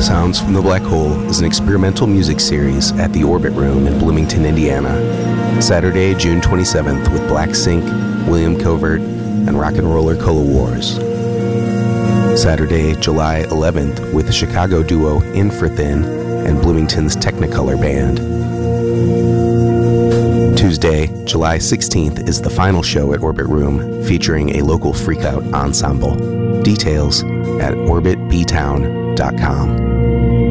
Sounds from the Black Hole is an experimental music series at the Orbit Room in Bloomington, Indiana. Saturday, June 27th with Black Sync, William Covert, and Rock and Roller Cola Wars. Saturday, July 11th with the Chicago duo Infrathin and Bloomington's Technicolor Band. Tuesday, July 16th is the final show at Orbit Room featuring a local freakout ensemble. Details at orbitbtown.com.